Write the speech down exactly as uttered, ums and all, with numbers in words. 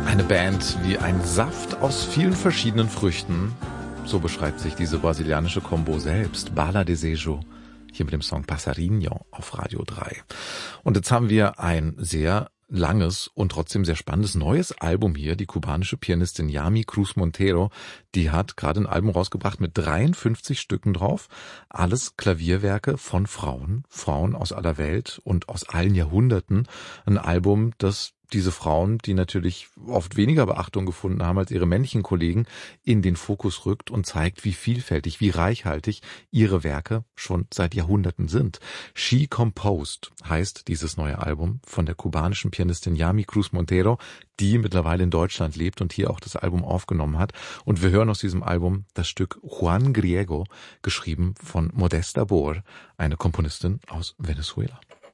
Eine Band wie ein Saft aus vielen verschiedenen Früchten. So beschreibt sich diese brasilianische Combo selbst. Bala Desejo, hier mit dem Song Passarinho auf Radio drei. Und jetzt haben wir ein sehr langes und trotzdem sehr spannendes neues Album hier. Die kubanische Pianistin Yami Cruz Montero, die hat gerade ein Album rausgebracht mit dreiundfünfzig Stücken drauf. Alles Klavierwerke von Frauen, Frauen aus aller Welt und aus allen Jahrhunderten. Ein Album, das diese Frauen, die natürlich oft weniger Beachtung gefunden haben als ihre männlichen Kollegen, in den Fokus rückt und zeigt, wie vielfältig, wie reichhaltig ihre Werke schon seit Jahrhunderten sind. She Composed heißt dieses neue Album von der kubanischen Pianistin Yami Cruz Montero, die mittlerweile in Deutschland lebt und hier auch das Album aufgenommen hat. Und wir hören aus diesem Album das Stück Juan Griego, geschrieben von Modesta Bor, eine Komponistin aus Venezuela.